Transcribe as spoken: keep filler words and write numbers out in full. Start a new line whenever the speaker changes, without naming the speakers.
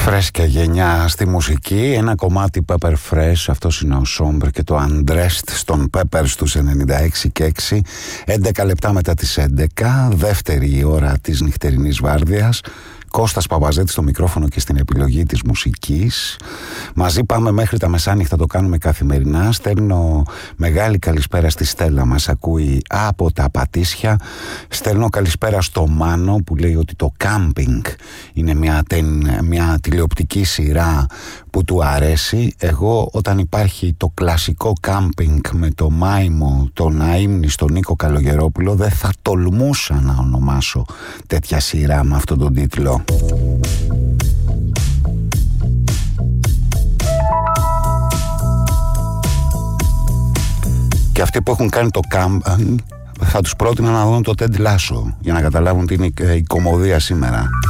Φρέσκια γενιά στη μουσική, ένα κομμάτι Pepper Fresh, αυτός είναι ο Sombre και το Undressed στον Pepper στους ενενήντα έξι και έξι, έντεκα λεπτά μετά τις έντεκα, δεύτερη ώρα της νυχτερινής βάρδιας. Κώστας Παπαζέτης στο μικρόφωνο και στην επιλογή της μουσικής. Μαζί πάμε μέχρι τα μεσάνυχτα, το κάνουμε καθημερινά. Στέλνω μεγάλη καλησπέρα στη Στέλλα, μας ακούει από τα Πατήσια. Στέλνω καλησπέρα στο Μάνο που λέει ότι το κάμπινγκ είναι μια, μια τηλεοπτική σειρά που του αρέσει. Εγώ όταν υπάρχει το κλασικό κάμπινγκ με το μάιμο, τον Αΐμνη, στον Νίκο Καλογερόπουλο, δεν θα τολμούσα να ονομάσω τέτοια σειρά με αυτόν τον τίτλο. Και αυτοί που έχουν κάνει το κάμπινγκ θα τους πρότεινα να δουν το Τεντ Λάσο για να καταλάβουν τι είναι η κωμωδία σήμερα.